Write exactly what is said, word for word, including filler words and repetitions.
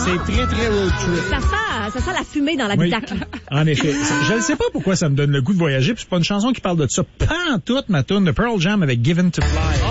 C'est très, très road trip. Ça sent, ça sent la fumée dans l'habitacle. Oui, en effet. Je ne sais pas pourquoi ça me donne le goût de voyager, puis c'est pas une chanson qui parle de ça. Pas en toute ma tourne de Pearl Jam avec Given to Fly.